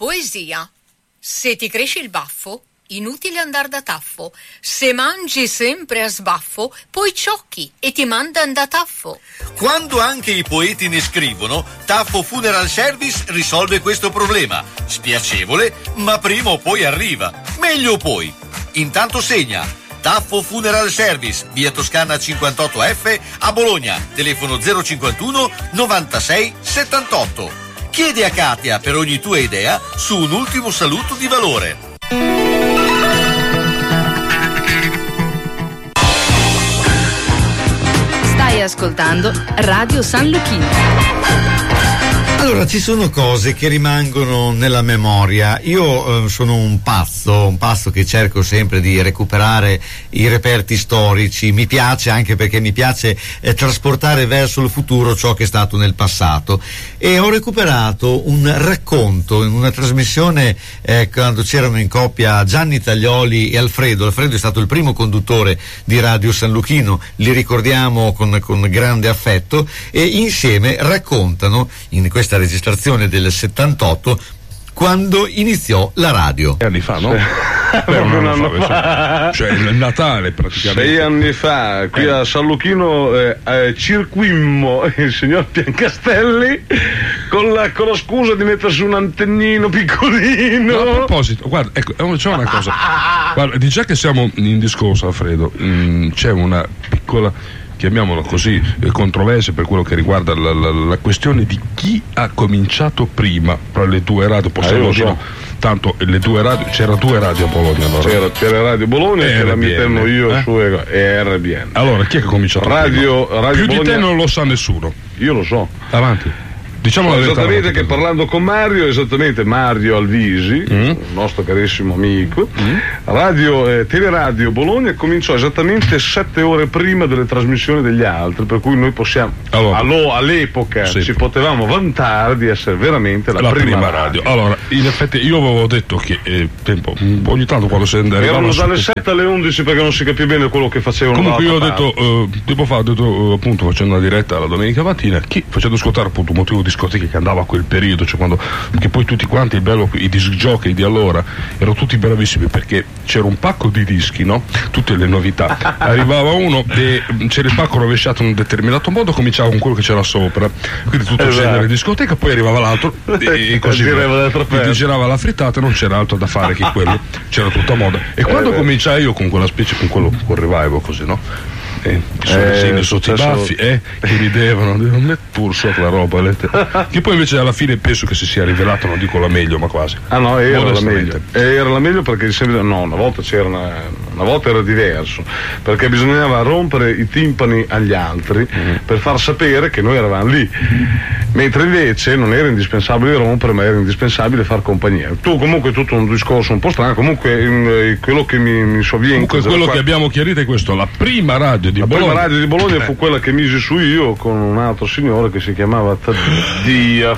Poesia. Se ti cresce il baffo, inutile andar da taffo. Se mangi sempre a sbaffo, poi ciocchi e ti mandan da taffo. Quando anche i poeti ne scrivono, Taffo Funeral Service risolve questo problema. Spiacevole, ma prima o poi arriva. Meglio poi. Intanto segna. Taffo Funeral Service, via Toscana 58F a Bologna, telefono 051 96 78. Chiedi a Katia per ogni tua idea su un ultimo saluto di valore. Stai ascoltando Radio San Luchino. Allora, ci sono cose che rimangono nella memoria. Io sono un pazzo che cerco sempre di recuperare i reperti storici. Mi piace anche perché mi piace trasportare verso il futuro ciò che è stato nel passato. E ho recuperato un racconto in una trasmissione quando c'erano in coppia Gianni Taglioli e Alfredo. Alfredo è stato il primo conduttore di Radio San Luchino, li ricordiamo con grande affetto, e insieme raccontano in questa registrazione del 78 quando iniziò la radio. 6 anni fa, no? Un anno fa. Cioè il Natale praticamente. 6 anni fa, qui a San Luchino circuimmo il signor Piancastelli con la scusa di mettersi un antennino piccolino. No, a proposito, guarda, ecco, c'è una cosa. Guarda, già che siamo in discorso, Alfredo, c'è una piccola, chiamiamola così, controversia per quello che riguarda la questione di chi ha cominciato prima tra le due radio. Possiamo dire, tanto le due radio, c'era 2 radio a Bologna allora. C'era Radio Bologna e la metterno io su RBN. Allora chi è che ha cominciato Radio più Bologna... di te non lo sa nessuno. Io lo so. Avanti. Diciamo esattamente che parlando con Mario Alvisi, il nostro carissimo amico, Teleradio Bologna cominciò esattamente 7 ore prima delle trasmissioni degli altri, per cui noi possiamo all'epoca ci potevamo vantare di essere veramente la prima radio. Allora, in effetti io avevo detto che ogni tanto quando si arrivava erano dalle 7 alle 11 perché non si capiva bene quello che facevano. Comunque io ho detto tempo fa, appunto facendo una diretta la domenica mattina, facendo ascoltare appunto un motivo discoteche che andava a quel periodo, cioè quando, che poi tutti quanti, il bello, i disc jockey di allora erano tutti bravissimi perché c'era un pacco di dischi, no? Tutte le novità, arrivava uno e c'era il pacco rovesciato in un determinato modo, cominciava con quello che c'era sopra, quindi tutto il genere di discoteca, poi arrivava l'altro e così quindi girava la frittata, non c'era altro da fare che quello, c'era tutta moda. E quando cominciai io con quella specie, con quello, con revival così, no? I sorrisini sotto i baffi che ridevano, non è pur so la roba che poi invece alla fine penso che si sia rivelato, non dico la meglio ma quasi. Era la meglio perché una volta era diverso, perché bisognava rompere i timpani agli altri per far sapere che noi eravamo lì, mentre invece non era indispensabile rompere, ma era indispensabile far compagnia. Comunque tutto un discorso un po' strano, comunque quello che mi sovviene, comunque quello che abbiamo chiarito è questo: la prima radio di Bologna. Prima radio di Bologna fu quella che misi su io con un altro signore che si chiamava Taddia.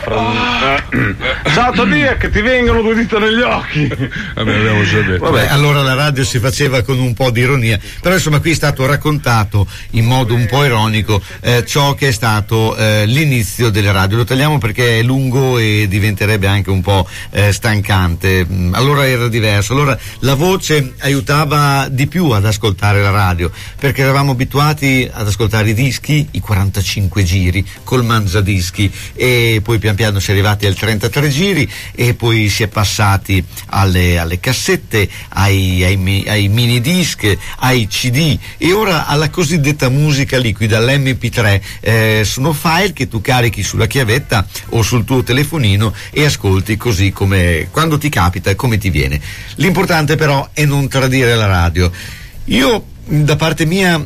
Ciao Taddia, che ti vengono 2 dita negli occhi. Abbiamo già detto. Vabbè, allora la radio si faceva con un po' di ironia, però insomma qui è stato raccontato in modo un po' ironico ciò che è stato l'inizio delle radio. Lo tagliamo perché è lungo e diventerebbe anche un po' stancante. Allora era diverso, allora la voce aiutava di più ad ascoltare la radio, perché eravamo abituati ad ascoltare i dischi, i 45 giri col mangiadischi, e poi pian piano si è arrivati al 33 giri e poi si è passati alle cassette, ai mini disc, ai CD e ora alla cosiddetta musica liquida, l'MP3. Sono file che tu carichi sulla chiavetta o sul tuo telefonino e ascolti così come quando ti capita e come ti viene. L'importante però è non tradire la radio. Io da parte mia,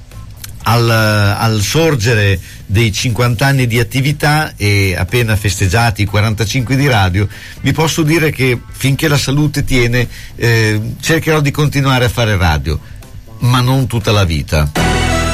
al sorgere dei 50 anni di attività e appena festeggiati i 45 di radio, vi posso dire che finché la salute tiene cercherò di continuare a fare radio, ma non tutta la vita.